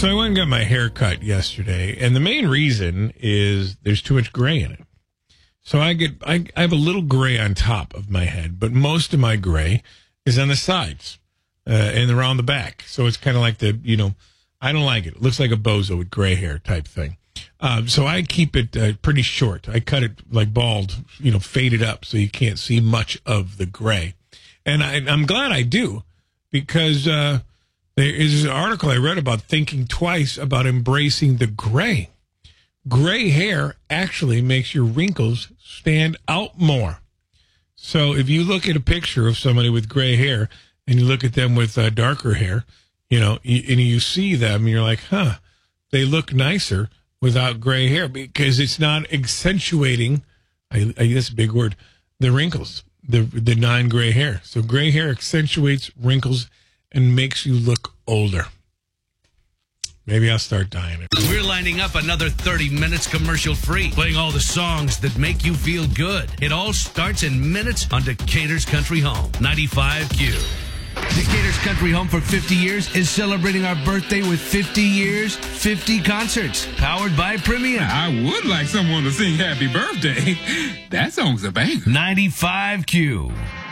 So I went and got my hair cut yesterday, and the main reason is there's too much gray in it. So I have a little gray on top of my head, but most of my gray is on the sides and around the back. So it's kind of like I don't like it. It looks like a bozo with gray hair type thing. So I keep it pretty short. I cut it like bald, faded up so you can't see much of the gray. And I'm glad I do, because there is an article I read about thinking twice about embracing the gray. Gray hair actually makes your wrinkles stand out more. So if you look at a picture of somebody with gray hair and you look at them with darker hair, and you see them, and you're like, they look nicer without gray hair, because it's not accentuating, that's a big word, the wrinkles, the non-gray hair. So gray hair accentuates wrinkles and makes you look older. Maybe I'll start dyeing it. We're lining up another 30 minutes commercial-free, playing all the songs that make you feel good. It all starts in minutes on Decatur's Country Home, 95Q. Decatur's Country Home for 50 years is celebrating our birthday with 50 years, 50 concerts, powered by Premium. I would like someone to sing Happy Birthday. That song's a banger. 95Q.